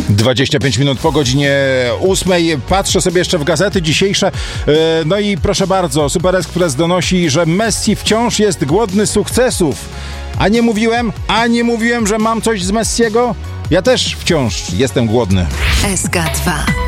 25 minut po godzinie 8. Patrzę sobie jeszcze w gazety dzisiejsze. No i proszę bardzo, Super Express donosi, że Messi wciąż jest głodny sukcesów. A nie mówiłem, że mam coś z Messiego? Ja też wciąż jestem głodny. SK2